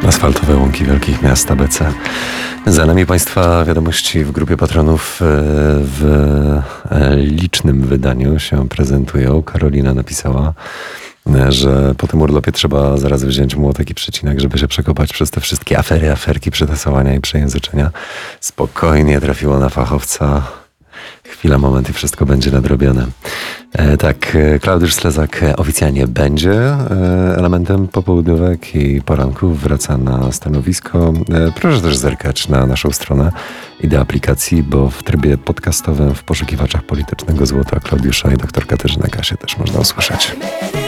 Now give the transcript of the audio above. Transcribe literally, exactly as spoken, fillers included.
Asfaltowe łąki wielkich miast A B C. Za nami Państwa wiadomości w grupie patronów w licznym wydaniu się prezentują. Karolina napisała, że po tym urlopie trzeba zaraz wziąć młotek i przecinak, żeby się przekopać przez te wszystkie afery, aferki, przetasowania i przejęzyczenia. Spokojnie, trafiło na fachowca. Chwila, moment i wszystko będzie nadrobione. E, tak, Klaudiusz Slezak oficjalnie będzie e, elementem popołudniówek i poranków. Wraca na stanowisko. E, proszę też zerkać na naszą stronę i do aplikacji, bo w trybie podcastowym w poszukiwaczach politycznego złota Klaudiusza i doktor Katarzyna Kasię też można usłyszeć.